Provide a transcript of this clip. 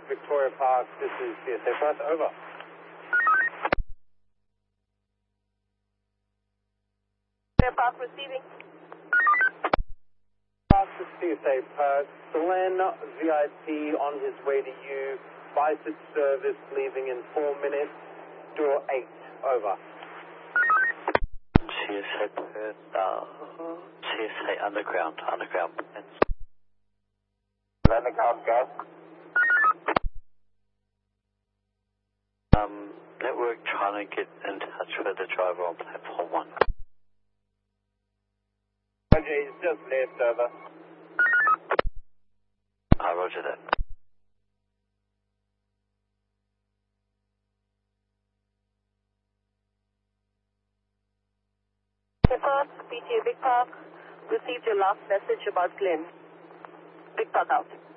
Victoria Park, this is CSA Perth, over. Victoria Park receiving. Park to CSA Perth, Glenn VIP on his way to you, bicycle service leaving in 4 minutes, door 8, over. CSA Perth, CSA underground plans. Underground gas. Network trying to get in touch with the driver on platform 1. Roger, he's just left, over. Roger that. Perth, PTA Big Park, received your last message about Glenn. Big Park out.